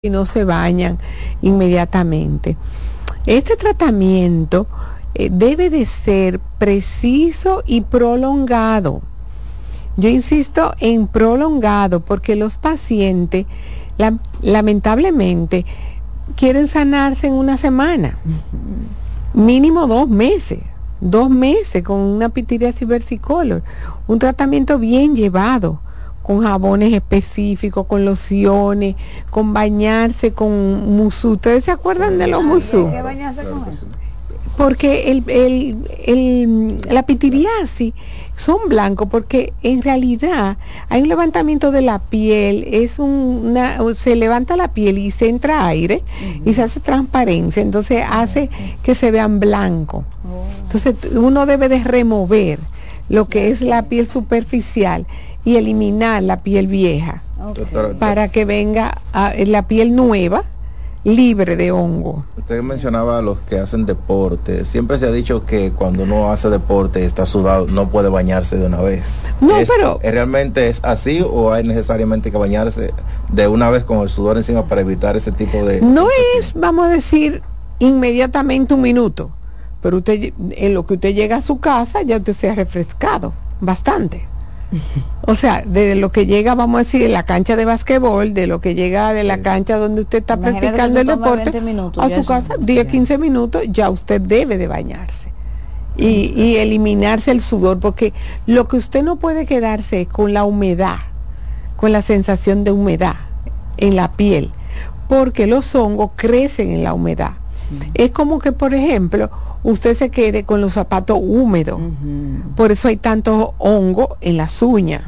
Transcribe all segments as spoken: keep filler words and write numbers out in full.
y no se bañan inmediatamente. Este tratamiento eh, debe de ser preciso y prolongado. Yo insisto en prolongado porque los pacientes la, lamentablemente quieren sanarse en una semana, mínimo dos meses, dos meses con una pitiriasis versicolor, un tratamiento bien llevado, con jabones específicos, con lociones, con bañarse con musú. ¿Ustedes se acuerdan de los musú? ¿Qué bañarse con eso? Porque el, el, el, la pitiriasis son blancos porque en realidad hay un levantamiento de la piel, es un, una, se levanta la piel y se entra aire uh-huh. y se hace transparencia, entonces hace uh-huh. que se vean blancos. Uh-huh. Entonces uno debe de remover lo que uh-huh. es la piel superficial y eliminar la piel vieja okay. para que venga a, la piel nueva libre de hongo. Usted mencionaba a los que hacen deporte. Siempre se ha dicho que cuando uno hace deporte, está sudado, no puede bañarse de una vez. No, ¿Es, pero... ¿Realmente es así o hay necesariamente que bañarse de una vez con el sudor encima para evitar ese tipo de... No es, vamos a decir, inmediatamente un minuto, pero usted, en lo que usted llega a su casa, ya usted se ha refrescado bastante. O sea, de lo que llega, vamos a decir, de la cancha de basquetbol, de lo que llega de la sí. cancha donde usted está Imagínate practicando el deporte, minutos, a su casa, diez, quince minutos, ya usted debe de bañarse. Y, y eliminarse el sudor, porque lo que usted no puede quedarse es con la humedad, con la sensación de humedad en la piel, porque los hongos crecen en la humedad. Sí. Es como que, por ejemplo, usted se quede con los zapatos húmedos. Uh-huh. Por eso hay tanto hongo en las uñas.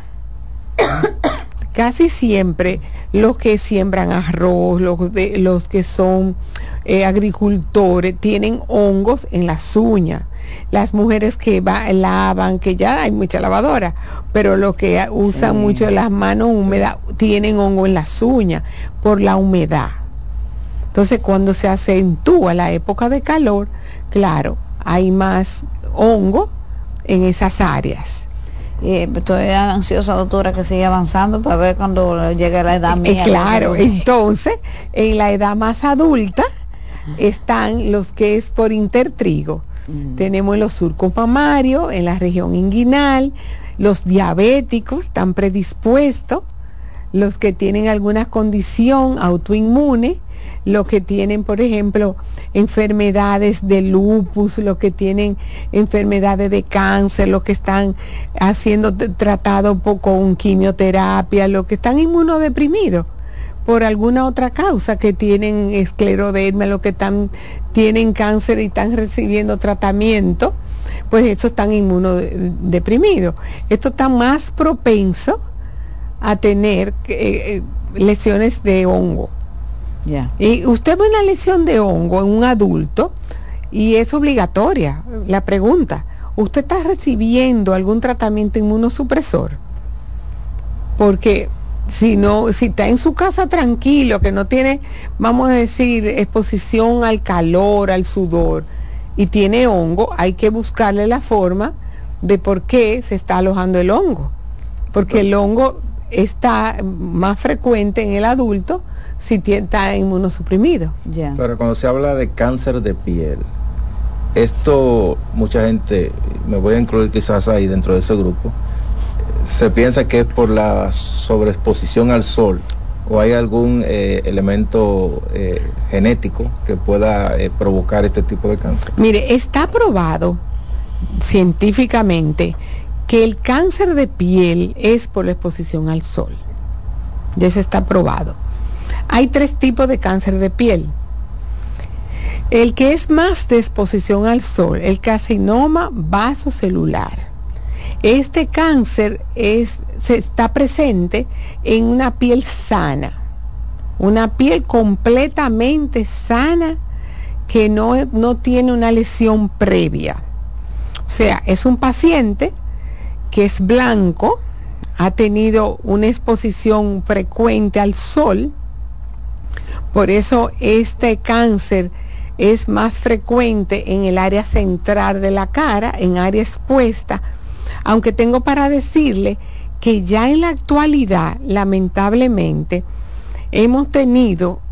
Casi siempre los que siembran arroz, los, de, los que son eh, agricultores, tienen hongos en las uñas. Las mujeres que va, lavan, que ya hay mucha lavadora, pero los que usan sí. mucho las manos húmedas sí. tienen hongo en las uñas por la humedad. Entonces, cuando se acentúa la época de calor, claro, hay más hongo en esas áreas. Eh, estoy ansiosa, doctora, que siga avanzando para ver cuando llegue la edad mía. Eh, claro, entonces, en la edad más adulta están los que es por intertrigo. Mm. Tenemos los surcos mamarios, en la región inguinal, los diabéticos están predispuestos, los que tienen alguna condición autoinmune, los que tienen, por ejemplo, enfermedades de lupus, los que tienen enfermedades de cáncer, los que están haciendo tratados con quimioterapia, los que están inmunodeprimidos por alguna otra causa, que tienen esclerodermia, los que están, tienen cáncer y están recibiendo tratamiento, pues estos están inmunodeprimidos. Estos están más propensos a tener eh, lesiones de hongo. Yeah. Y usted ve una lesión de hongo en un adulto y es obligatoria la pregunta: ¿usted está recibiendo algún tratamiento inmunosupresor? Porque si no, si está en su casa tranquilo, que no tiene, vamos a decir, exposición al calor, al sudor, y tiene hongo, hay que buscarle la forma de por qué se está alojando el hongo, porque el hongo está más frecuente en el adulto si está inmunosuprimido. Yeah. Pero cuando se habla de cáncer de piel, esto mucha gente, me voy a incluir quizás ahí dentro de ese grupo, se piensa que es por la sobreexposición al sol, o hay algún eh, elemento eh, genético que pueda eh, provocar este tipo de cáncer. Mire, está probado científicamente que el cáncer de piel es por la exposición al sol. Y eso está probado. Hay tres tipos de cáncer de piel. El que es más de exposición al sol, el carcinoma vasocelular. Este cáncer es, se está presente en una piel sana, una piel completamente sana que no, no tiene una lesión previa. O sea, es un paciente que es blanco, ha tenido una exposición frecuente al sol, por eso este cáncer es más frecuente en el área central de la cara, en área expuesta, aunque tengo para decirle que ya en la actualidad, lamentablemente, hemos tenido